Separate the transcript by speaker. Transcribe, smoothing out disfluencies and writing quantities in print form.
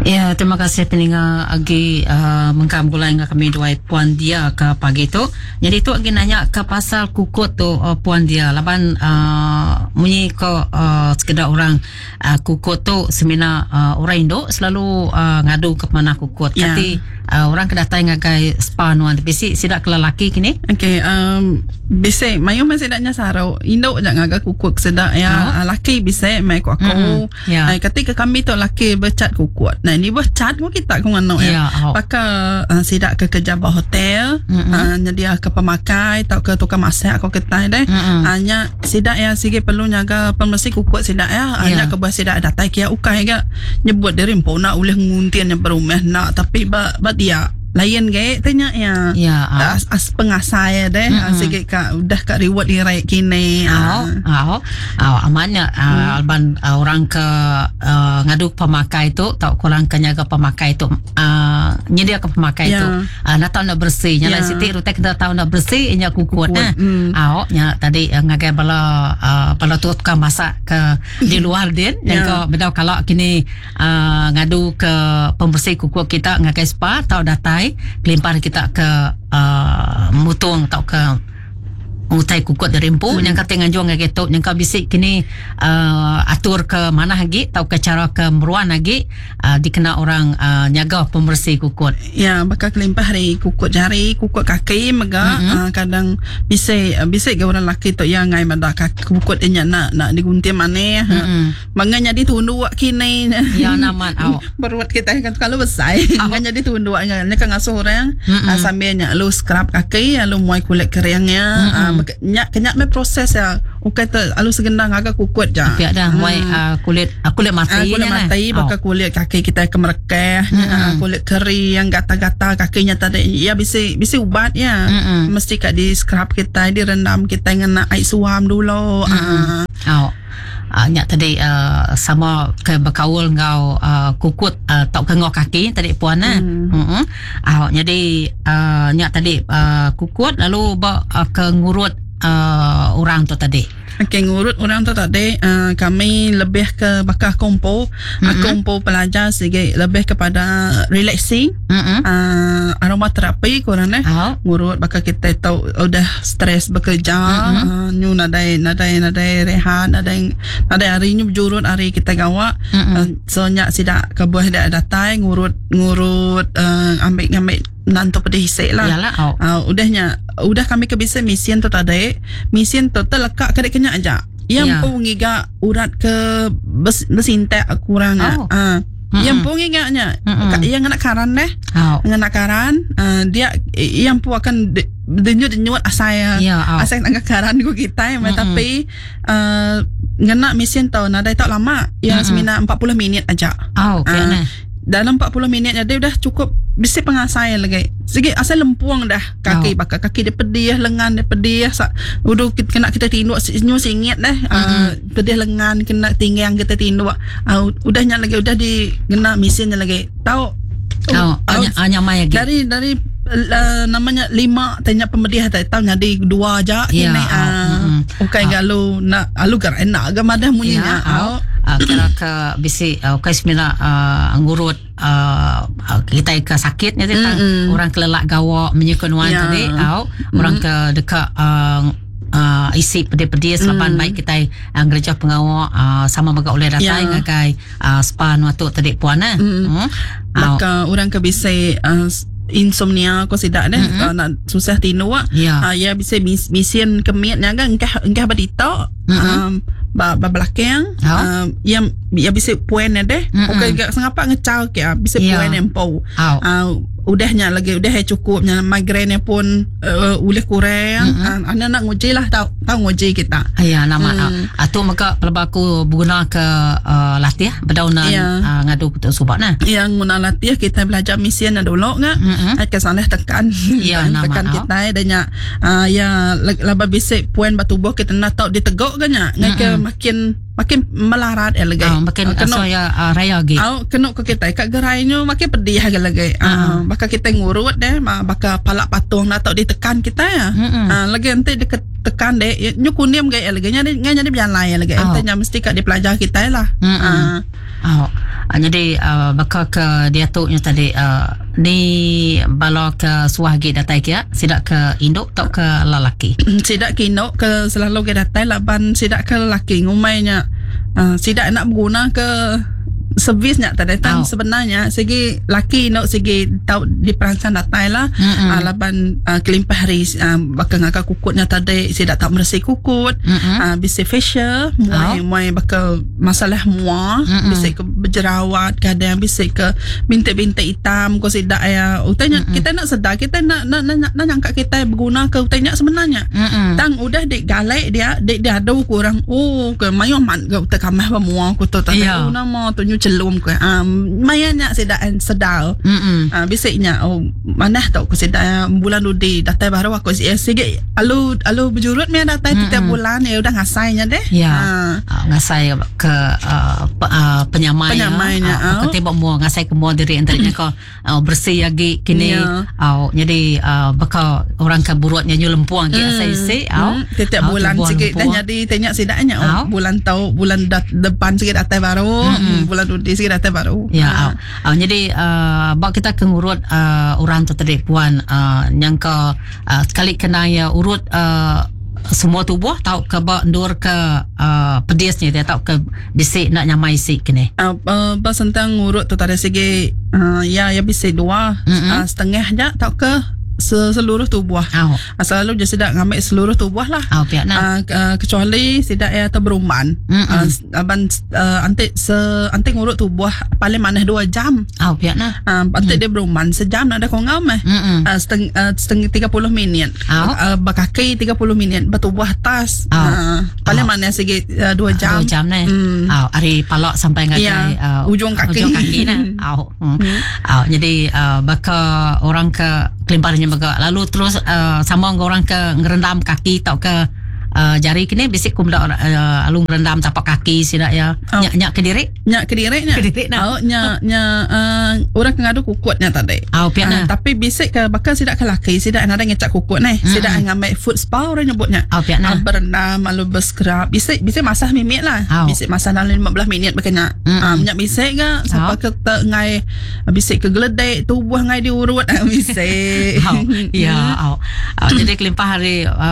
Speaker 1: Ya, terima kasih pendengar agi mengkamgulai dengan kami dua Puan Dia ke pagi tu. Jadi tu agi nanya ke pasal kukut tu Puan Dia. Laban munyi ke sekedar orang kukut tu semina orang Indo selalu ngadu ke mana kukut.
Speaker 2: Ya.
Speaker 1: Kati orang kedatai ngagai spa nuan tapi sidak kelelaki kini.
Speaker 2: Okay, bisa mayu masih daknya sarau Indo jak ngaga kukut sedak ya laki bisa mai ku aku.
Speaker 1: Ya.
Speaker 2: Ketika kami tu laki bercat kukut. Nah ini bercat ku kita ku ngano ya. Paka sidak ke kerja bah hotel, nyedia ke pemakai atau ke tukang masak aku ketai deh. Hanya sidak ya sige perlu nyaga pembersih kukut sidak ya. Hanya ke bah sidak datai kia ukai ga nyebut dari mpona uleh nguntian yang berumah nak tapi ba dia lain gaya tanya ya as pengasai deh sikit kak udah kak reward direct kini
Speaker 1: amannya alban orang ke ngadu pemakai tu tau kurang kenyaga pemakai tu nyedia ke pemakai tu nak tahu nak bersih nyala siti rutek kita tahu nak bersih nya kukut nya tadi ngagai bala tu tukang masak ke di luar din yang ke bedau kalau kini ngadu ke pembersih kukut kita ngagai spa tau datai kelimpar kita ke mutung atau ke utai kukut dari empu yang kata nganjuang ngak ketok yang kau bisik kini atur ke mana lagi atau ke cara ke meruan lagi dikena orang nyaga pembersih kukut
Speaker 2: ya bakal kelimpah hari kukut jari kukut kaki mega kadang bisik ke orang laki tu yang ngai mada kukut nya nak digunting mana manganya ditundu kini
Speaker 1: ya naman
Speaker 2: beruat kita kan kalau besar manganya ditundu nya kan ngasuh orang sambilnya lu scrub kaki lu muai kulit keringnya kenyak me proses ya ukata alu segendang agak kukut ja
Speaker 1: tapi ada muai kulit mati
Speaker 2: bakal kulit kaki kita kemerekeh kulit kering yang gata-gata kakinya tadi ya bisa ubat ya mesti kat di scrub kita direndam kita ngena air suam dulu
Speaker 1: nyak tadi sama ke berkaul ngau kukut tak kengok kaki tadi puan jadi nyak tadi kukut lalu ke ngurut orang tu tadi.
Speaker 2: Okay, ngurut orang tu tadi kami lebih ke bakal kompo pelajar sikit lebih kepada relaxing aromaterapi kurang ngurut bakal kita tahu udah stres bekerja nyu nadai rehat nadai hari nyu jurut hari kita gawa so nyak sidak ke buah dak datai ngurut ambil nanto pada hisik lah. Udah kami ke bisa mesin tu tadi. Mesin tu terlekat ke kenyak aja. Yang pun ngiga urat ke besintek kurang yang pun ngiganya yang nak karan deh. Nak karan dia yang pun akan denyut asai nak karan ku kita tapi ngena mesin tu nadai tak lama yang semina 40 minit aja. Dalam 40 minit dia udah cukup bisa pengasai lagi. Sikit asal lempuang dah kaki bakal kaki dia pedih, lengan dia pedih. Udah kena kita tinduk nyu singit dah. Pedih lengan kena tinggi yang kita tinduk. Udahnya lagi udah di kena mesinnya lagi. Tahu hanya mai lagi. Dari namanya 5 tanya pemedih tahu jadi 2 aja ini okay galu nak alu gar enak agak madah munyinya
Speaker 1: kira ke bisi semina ngurut kita ke sakitnya orang kelelak gawak menyukunuan tadi orang ke dekat isi pedih-pedih selapan baik kita gereja pengawal sama baga oleh datang ngagai spa nuatu tadi puan
Speaker 2: maka orang ke bisa insomnia ko sidak deh nak susah tidur ya bisa misian kemiatnya kan engkah badito belakang yang bisa puan deh okey gak sengapa ngecau ke bisa puan empo udahnya lagi udah cukupnya migraine pun boleh kurang anda nak nguji lah tahu nguji kita
Speaker 1: nama atau maka pelabaku berguna ke latih berdaunan ngadu betul subak
Speaker 2: yang guna latih kita belajar misian dulu ngak kesanlah tekan tekan kita adanya laba bisik puan batubuh kita nak tahu ditegak kan makin melarat lagi
Speaker 1: makin saya raya lagi
Speaker 2: kena ke kita kat gerainya makin pedih lagi bakal kita ngurut deh bakal palak patung nak tahu ditekan kita lagi nanti tekan deh nyukunim gaya lagi jadi berjalan lagi entahnya mesti kat dipelajar kita lah
Speaker 1: Jadi bakal ke dia tu nya tadi ni bala ke suahgi datai kia sidak ke induk atau ke lelaki.
Speaker 2: Sidak ke induk ke selalu ke datai laban sidak ke lelaki ngumainya sidak nak berguna ke servisnya tadi sebenarnya segi laki no segi tau diperancang datai lah laban kelimpah hari bakal ngaka kukutnya tadi sidak tak bersih kukut bisa facial muai bakal masalah muah bisa ke berjerawat kadang bisa ke bintik-bintik hitam ko sidak ya utanya kita nak sedar kita nak nyangka kita berguna ke utanya sebenarnya tang udah dek galai dia ada kurang ke mayo man ke utamah muah ko tu tadi nama tunyu celum ke mayanya sedar bisiknya mana tahu ko sedar bulan ludi datai baru aku sige alu berjurut me datai tiap bulan ya udah ngasainya deh
Speaker 1: ngasai ke penyamainya ketebak mu ngasai ke mu diri antaranya ko bersih lagi kini jadi bakal orang ke burutnya nyu lempuang ke asai
Speaker 2: tiap bulan sikit dah jadi tanya sedaknya bulan depan sikit datai baru bulan ludi sikit datai baru
Speaker 1: jadi bak kita kengurut orang tu tadi puan yang ke sekali kena ya urut semua tubuh tahu ke bak ndur ke pedisnya dia tahu ke bisik nak nyamai sik kini
Speaker 2: pas tentang urut tu tadi segi ya bisik 2 setengah je tahu ke seluruh tubuh selalu je sidak ngambil seluruh tubuh lah kecuali sidak ya teberuman aban antik ngurut tubuh paling mana 2 jam antik dia beruman sejam nak ada kau ngam setengah 30 minit bakaki 30 minit bertubuh atas paling mana sikit 2 jam
Speaker 1: 2 jam ni hari palak sampai ngagai
Speaker 2: ujung kaki
Speaker 1: nah jadi bakal orang ke kelimpahannya baga lalu terus sama orang ke ngerendam kaki tau ke jari kini bisik kum dak alung rendam tapak kaki sidak ya nyak ke diri orang ngadu kukutnya tadi tapi bisik ke bakal sidak ke laki sidak ada ngecak kukut ni sidak ngambil foot spa orang nyebutnya berendam lalu berscrub bisik masah minit lah bisik masah dalam 15 minit bakanya nyak bisik ke sampai ke ngai bisik ke geledek tubuh ngai diurut bisik jadi kelimpah hari